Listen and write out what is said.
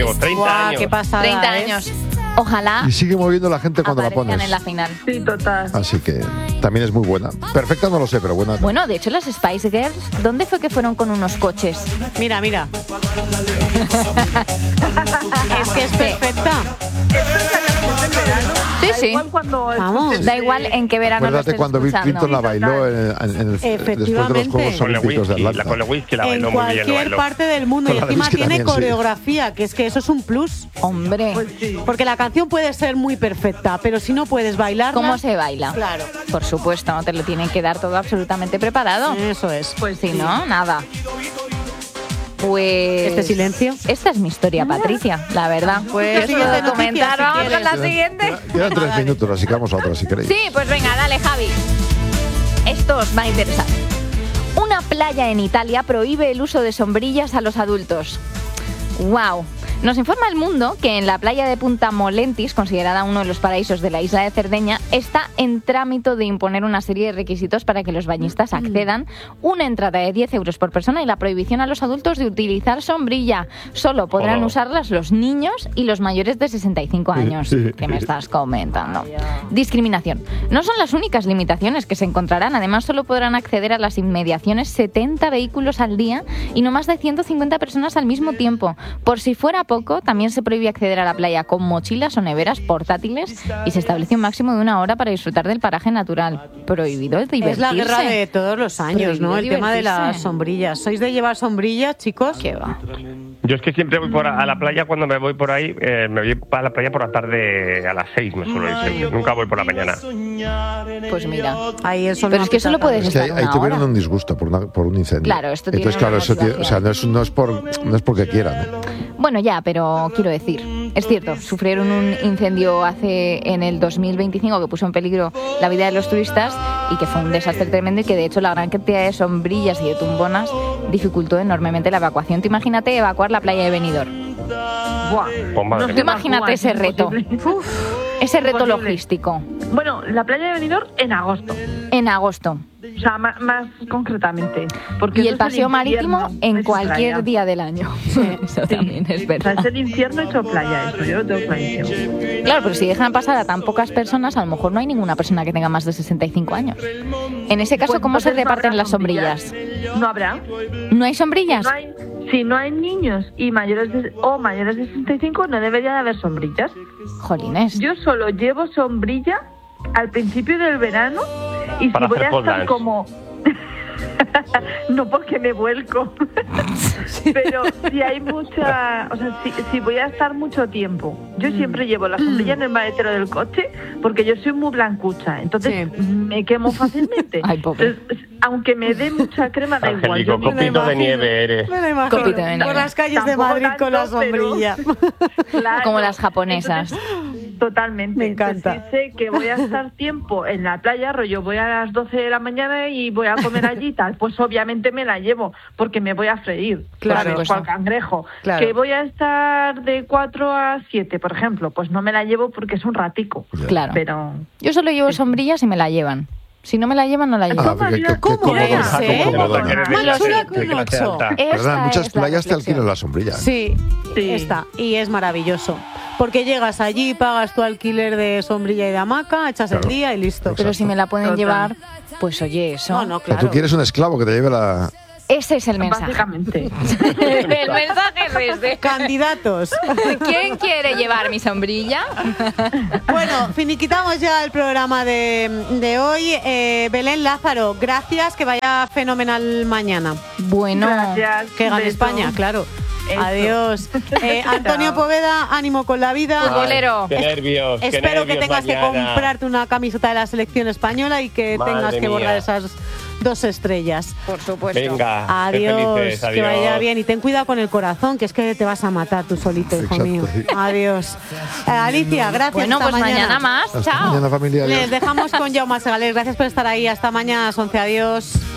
digo, 30 años. Qué pasada, 30 años. Ojalá Y sigue moviendo la gente cuando la aparezcan pones. en la final. Sí, total. Así que también es muy buena. Perfecta no lo sé, pero buena. Bueno, de hecho, las Spice Girls, ¿dónde fue que fueron con unos coches? Mira. Es que es perfecta. Sí, sí. Igual cuando Vamos. Da igual en qué verano lo Acuérdate estés cuando Bill escuchando. Clinton la bailó después de los Juegos Con Olímpicos de Lewinsky, Atlanta. con Lewinsky la En bailó muy bien. Lo cualquier bailó. parte del mundo. Con Y la encima Lewinsky tiene también, sí. coreografía, que es que eso es un plus. Hombre, Porque la canción puede ser muy perfecta, pero si no puedes bailarla... ¿cómo se baila? Claro. Por supuesto, no te lo tienen que dar todo absolutamente preparado. Eso es. Pues si no, nada. Pues... Este silencio. Esta es mi historia, Patricia, la verdad. Pues Yo siguiente puedo noticia, comentar. si Vamos con quieres. la siguiente. Quedan 3 minutos, así que vamos a otra si queréis. Sí, pues venga, dale, Javi. Esto os va a interesar. Una playa en Italia prohíbe el uso de sombrillas a los adultos. ¡Wow! Nos informa El Mundo que en la playa de Punta Molentis, considerada uno de los paraísos de la isla de Cerdeña, está en trámite de imponer una serie de requisitos para que los bañistas accedan, una entrada de 10 euros por persona y la prohibición a los adultos de utilizar sombrilla. Solo podrán usarlas los niños y los mayores de 65 años. ¿Qué me estás comentando? Discriminación. No son las únicas limitaciones que se encontrarán. Además, solo podrán acceder a las inmediaciones 70 vehículos al día y no más de 150 personas al mismo tiempo. Por si fuera poco, también se prohíbe acceder a la playa con mochilas o neveras portátiles y se establece un máximo de 1 hora para disfrutar del paraje natural. Prohibido divertirse. Es la guerra de todos los años, ¿no? El Prohibido tema de las divertirse. sombrillas. ¿Sois de llevar sombrillas, chicos? ¿Qué va? Yo es que siempre voy a la playa cuando me voy por ahí, me voy a la playa por la tarde a las 6, me suelo ir siempre. Nunca voy por la mañana. Pues mira. Ahí el sol Pero no es que solo aprieta puedes Es que estar ahí una tuvieron hora. un disgusto por un incendio. Claro, esto tiene Entonces, claro, una eso motivación. o sea, no es porque quieran. Bueno, ya, pero quiero decir, es cierto, sufrieron un incendio en el 2025 que puso en peligro la vida de los turistas y que fue un desastre tremendo y que de hecho la gran cantidad de sombrillas y de tumbonas dificultó enormemente la evacuación. Tú imagínate evacuar la playa de Benidorm. Buah. Pues madre No mía. sé, Imagínate ese reto. Ese reto Imposible. logístico. Bueno, la playa de Benidorm en agosto. En agosto. O sea, más concretamente. Porque Y eso el es paseo infierno marítimo en hecho cualquier playa. día del año. Eso también es O sea, verdad. es el infierno hecho playa, eso yo lo tengo clarísimo. Claro, pero si dejan pasar a tan pocas personas, a lo mejor no hay ninguna persona que tenga más de 65 años. En ese caso, Pues ¿cómo se entonces no reparten habrá las sombrillas? No habrá. ¿No hay sombrillas? Si no hay niños y mayores de 65, no debería de haber sombrillas. Jolines. Yo solo llevo sombrilla al principio del verano y Para si voy hacer a pole estar dance. como... No porque me vuelco, pero si hay mucha, o sea, si voy a estar mucho tiempo, yo siempre llevo la sombrilla en el maletero del coche porque yo soy muy blancucha, entonces me quemo fácilmente. Ay, pobre. Entonces, aunque me dé mucha crema, da igual. Angélico, Yo me la copito de imagino. nieve eres. Me lo imagino. Copito de nieve. Por las calles de Tampoco Madrid con la tanto, pero- sombrilla. Claro. Como las japonesas. Entonces, totalmente. Me encanta. Entonces, sé que voy a estar tiempo en la playa, rollo, voy a las 12 de la mañana y voy a comer allí y tal. Pues obviamente me la llevo, porque me voy a freír. Claro. Pues, cual cangrejo. Claro. Que voy a estar de 4 a 7, por ejemplo, pues no me la llevo porque es un ratico. Claro. Pero... Yo solo llevo sombrillas y me la llevan. Si no me la llevan, no la llevo. ¿Cómo es, qué cómodo, ¿no? Más chula que un ocho. ¿Verdad? En muchas playas te alquilan la sombrilla. Sí, está. Y es maravilloso. Porque llegas allí, pagas tu alquiler de sombrilla y de hamaca, echas el día y listo. Pero si me la pueden llevar, pues oye, eso. No, no, O claro. tú quieres un esclavo que te lleve la... Ese es el mensaje. Básicamente. El mensaje es ese. Candidatos. ¿Quién quiere llevar mi sombrilla? Bueno, finiquitamos ya el programa de hoy. Belén Lázaro, gracias, que vaya fenomenal mañana. Bueno, Gracias. Que gane Beso. España, claro. Eso. Adiós. Antonio Poveda, ánimo con la vida. Futbolero. Qué nervios. qué Espero que nervios tengas que mañana. comprarte una camiseta de la selección española y que Madre tengas que mía. bordar esas 2 estrellas. Por supuesto. Venga, qué Adiós, felices, que vaya adiós. bien y ten cuidado con el corazón, que es que te vas a matar tú solito, hijo Exacto, mío. sí. Adiós. Alicia, gracias. Bueno, hasta pues mañana más. Hasta Chao. mañana, familia. Adiós. Les dejamos con Jaume Segales. Gracias por estar ahí. Hasta mañana a las 11. Adiós.